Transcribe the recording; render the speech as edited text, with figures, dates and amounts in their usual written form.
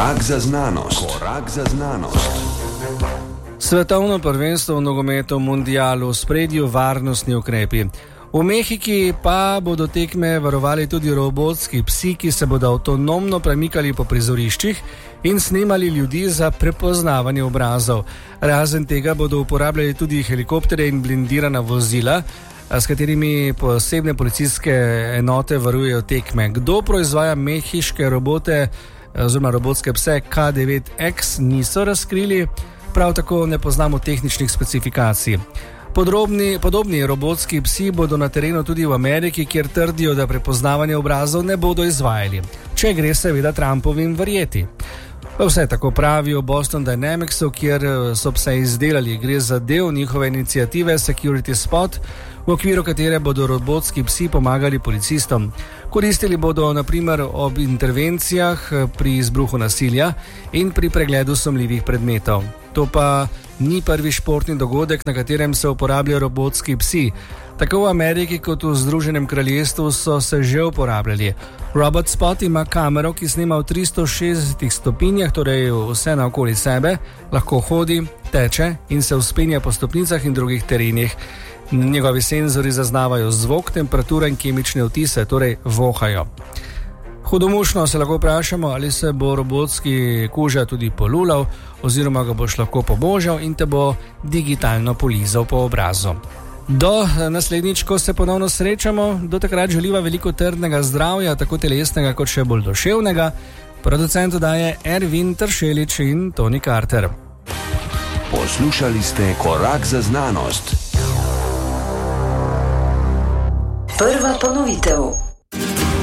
Korak za znanost. Korak za znanost. Svetovno prvenstvo v nogometu mundialu v spredju varnostni ukrepi. V Mehiki pa bodo tekme varovali tudi robotski psi, ki se bodo avtonomno premikali po prizoriščih in snemali ljudi za prepoznavanje obrazov. Razen tega bodo uporabljali tudi helikopterje in blindirana vozila, s katerimi posebne policijske enote varujejo tekme. Kdo proizvaja mehiške robote oziroma robotske pse K9X, niso razkrili, prav tako ne poznamo tehničnih specifikacij. Podobni robotski psi bodo na terenu tudi v Ameriki, kjer trdijo, da prepoznavanje obrazov ne bodo izvajali, če gre seveda Trumpovim verjeti. Vse tako pravijo Boston Dynamicsu, kjer so pse izdelali. Gre za del njihove iniciative Security Spot, v okviru katere bodo robotski psi pomagali policistom. Koristili bodo naprimer ob intervencijah pri izbruhu nasilja in pri pregledu sumljivih predmetov. To pa ni prvi športni dogodek, na katerem se uporabljajo robotski psi. Tako v Ameriki kot v Združenem kraljestvu so se že uporabljali. Robot Spot ima kamero, ki snema v 360 stopinjah, torej vse naokoli sebe, lahko hodi, teče in se vzpenja po stopnicah in drugih terenih. Njegovi senzori zaznavajo zvok, temperaturo in kemične vtise, torej vohajo. Hudomušno se lahko vprašamo, ali se bo robotski kuža tudi polulal oziroma ga boš lahko pobožal in te bo digitalno polizal po obrazu. Do naslednjič, ko se ponovno srečamo, do takrat želiva veliko trdnega zdravja, tako telesnega kot še bolj duševnega. Producent oddaje Ervin Tršelič in Toni Carter. Poslušali ste Korak za znanost. Prva ponovitev.